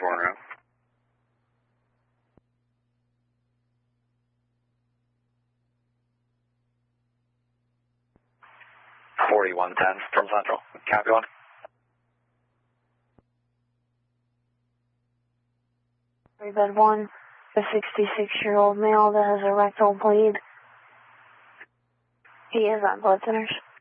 Monroe. 4110 from Central. Copy one. Bed 1, a 66-year-old male that has a rectal bleed. He is on blood thinners.